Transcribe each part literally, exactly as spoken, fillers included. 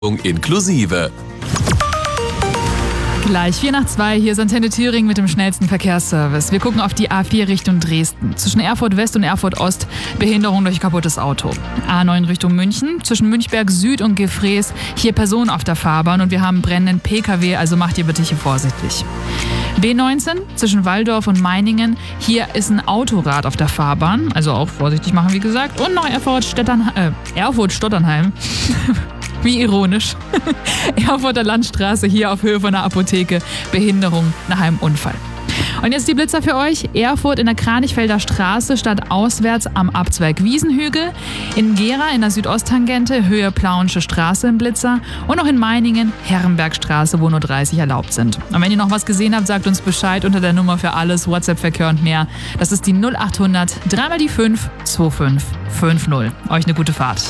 inklusive. Gleich vier nach zwei, hier ist Antenne Thüringen mit dem schnellsten Verkehrsservice. Wir gucken auf die A vier Richtung Dresden. Zwischen Erfurt West und Erfurt Ost Behinderung durch kaputtes Auto. A neun Richtung München, zwischen Münchberg Süd und Gefrees, hier Personen auf der Fahrbahn und wir haben brennenden P K W, also macht ihr bitte hier vorsichtig. B neunzehn zwischen Walldorf und Meiningen, hier ist ein Autorad auf der Fahrbahn, also auch vorsichtig machen wie gesagt. Und noch Erfurt-Stotternheim, äh, Erfurt-Stotternheim. Wie ironisch. Erfurter Landstraße, hier auf Höhe von der Apotheke. Behinderung nach einem Unfall. Und jetzt die Blitzer für euch. Erfurt in der Kranichfelder Straße, stadtauswärts am Abzweig Wiesenhügel. In Gera in der Südosttangente, Höhe Plauensche Straße im Blitzer. Und noch in Meiningen, Herrenbergstraße, wo nur dreißig erlaubt sind. Und wenn ihr noch was gesehen habt, sagt uns Bescheid unter der Nummer für alles, WhatsApp-Verkehr und mehr. Das ist die null achthundert, dreimal die fünf, zwei fünf fünf null. Euch eine gute Fahrt.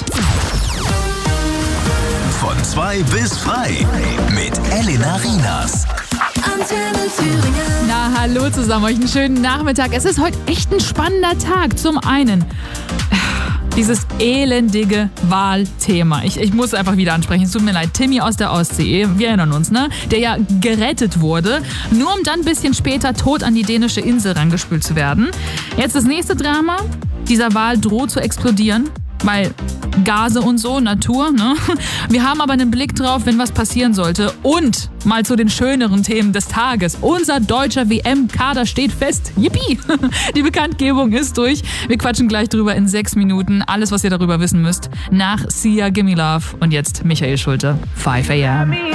Von zwei bis frei mit Elena Rienas. Antenne Thüringen. Na, hallo zusammen, euch einen schönen Nachmittag. Es ist heute echt ein spannender Tag. Zum einen dieses elendige Wahlthema. Ich, ich muss einfach wieder ansprechen. Es tut mir leid. Timmy aus der Ostsee, wir erinnern uns, ne? Der ja gerettet wurde, nur um dann ein bisschen später tot an die dänische Insel rangespült zu werden. Jetzt das nächste Drama. Dieser Wal droht zu explodieren, weil Gase und so, Natur, ne? Wir haben aber einen Blick drauf, wenn was passieren sollte. Und mal zu den schöneren Themen des Tages. Unser deutscher W M-Kader steht fest. Yippie! Die Bekanntgebung ist durch. Wir quatschen gleich drüber in sechs Minuten. Alles, was ihr darüber wissen müsst, nach Sia, Gimme Love. Und jetzt Michael Schulte, five a m